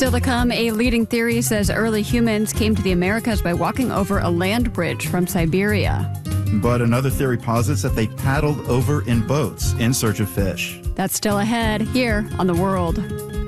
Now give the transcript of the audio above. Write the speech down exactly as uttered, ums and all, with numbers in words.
Still to come, a leading theory says early humans came to the Americas by walking over a land bridge from Siberia. But another theory posits that they paddled over in boats in search of fish. That's still ahead here on The World.